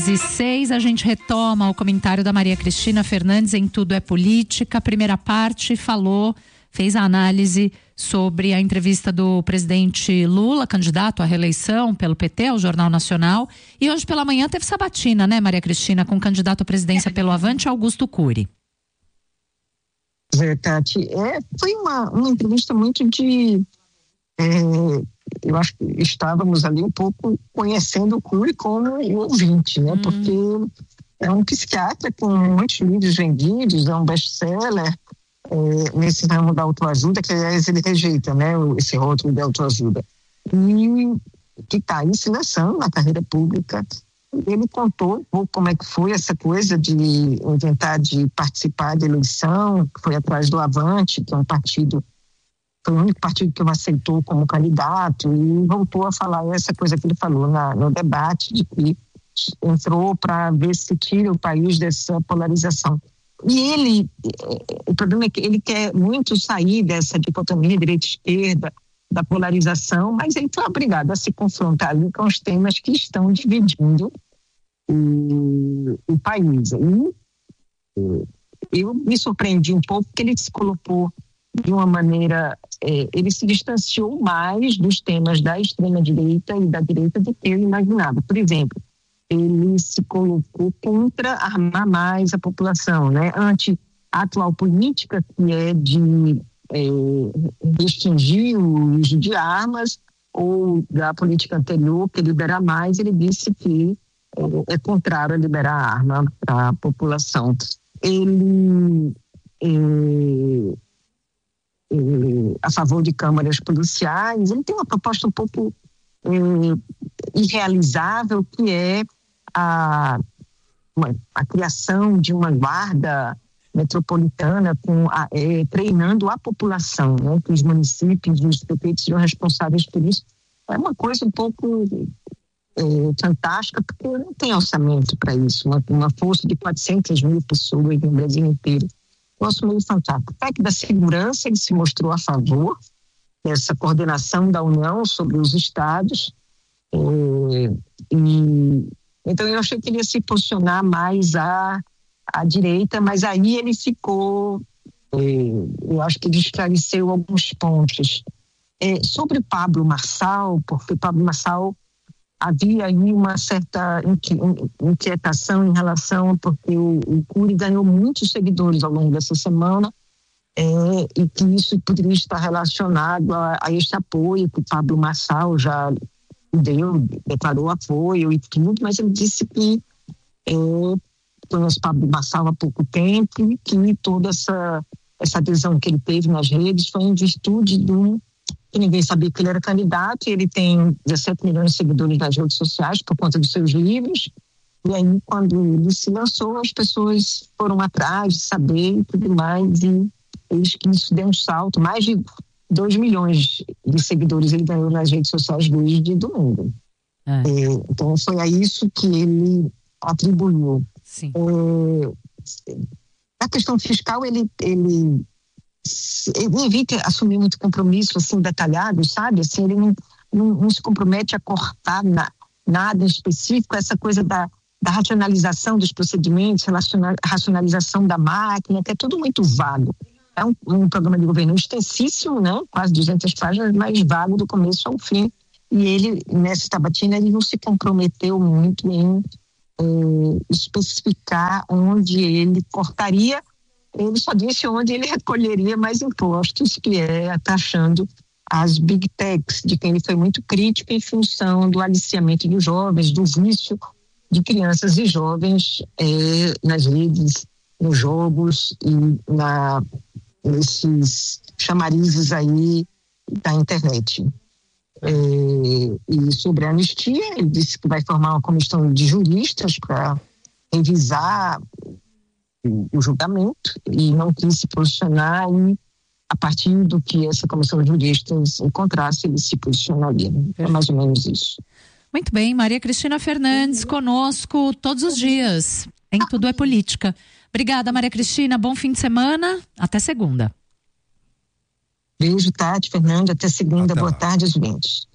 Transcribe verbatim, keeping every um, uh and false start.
E seis, a gente retoma o comentário da Maria Cristina Fernandes em Tudo é Política. A primeira parte falou, fez a análise sobre a entrevista do presidente Lula, candidato à reeleição pelo P T, ao Jornal Nacional. E hoje pela manhã teve sabatina, né, Maria Cristina, com o candidato à presidência pelo Avante, Augusto Cury. É, Tati, é, foi uma, uma entrevista muito de... É, eu acho que estávamos ali um pouco conhecendo o Cury como ouvinte, né? Hum. Porque é um psiquiatra com muitos livros vendidos, é um best-seller é, nesse ramo da autoajuda, que aliás ele rejeita, né? Esse rótulo de autoajuda. E que está aí se lançando na carreira pública. Ele contou um pouco como é que foi essa coisa de inventar de participar da eleição, que foi atrás do Avante, que é um partido, foi o único partido que o aceitou como candidato, e voltou a falar essa coisa que ele falou na, no debate, de que entrou para ver se tira o país dessa polarização. E ele, o problema é que ele quer muito sair dessa dicotomia direita-esquerda, da polarização, mas ele está obrigado a se confrontar ali com os temas que estão dividindo o, o país. E eu me surpreendi um pouco porque ele se colocou de uma maneira, é, ele se distanciou mais dos temas da extrema-direita e da direita do que eu imaginava. Por exemplo, ele se colocou contra armar mais a população, né? Ante a atual política, que é de É, restringir o uso de armas, ou da política anterior, que liberar mais, ele disse que é, é contrário a liberar a arma para a população. Ele é, é a favor de câmaras policiais, ele tem uma proposta um pouco é, irrealizável, que é a, uma, a criação de uma guarda metropolitana com a, é, treinando a população, né, que os municípios e os prefeitos são responsáveis por isso. É uma coisa um pouco é, fantástica, porque não tem orçamento para isso, uma, uma força de quatrocentas mil pessoas no Brasil inteiro. Um orçamento fantástico. O P E C da segurança, ele se mostrou a favor dessa coordenação da União sobre os estados, é, e então eu achei que ele ia se posicionar mais a à direita, mas aí ele ficou, eh, eu acho que ele esclareceu alguns pontos. Eh, sobre Pablo Marçal, porque Pablo Marçal havia aí uma certa inquietação em relação, porque o, o Cury ganhou muitos seguidores ao longo dessa semana, eh, e que isso poderia estar relacionado a, a este apoio que o Pablo Marçal já deu, declarou apoio e tudo, mas ele disse que eh, conheço Pablo Marçal há pouco tempo, e que toda essa, essa adesão que ele teve nas redes foi em virtude do que ninguém sabia que ele era candidato, e ele tem dezessete milhões de seguidores nas redes sociais por conta dos seus livros, e aí quando ele se lançou, as pessoas foram atrás de saber e tudo mais, e eis que isso deu um salto, mais de dois milhões de seguidores ele ganhou nas redes sociais desde domingo. É. É, então foi a isso que ele atribuiu. Sim. É, a questão fiscal, ele, ele, ele evita assumir muito compromisso assim, detalhado, sabe? Assim, ele não, não, não se compromete a cortar na, nada específico, essa coisa da, da racionalização dos procedimentos, racionalização da máquina, que é tudo muito vago. É um, um programa de governo extensíssimo, né? Quase duzentas páginas, mas vago do começo ao fim. E ele, nessa tabatina, ele não se comprometeu muito em especificar onde ele cortaria, ele só disse onde ele recolheria mais impostos, que é taxando as big techs, de quem ele foi muito crítico em função do aliciamento dos jovens, do vício de crianças e jovens é, nas redes, nos jogos e na, nesses chamarizes aí da internet. É, e sobre a anistia, ele disse que vai formar uma comissão de juristas para revisar o, o julgamento, e não quis se posicionar, e a partir do que essa comissão de juristas encontrasse, ele se posicionaria. É mais ou menos isso. Muito bem, Maria Cristina Fernandes conosco todos os dias, em Tudo é Política. Obrigada, Maria Cristina, bom fim de semana, até segunda. Beijo, Tati, Fernanda, até segunda, até boa tarde, aos ouvintes.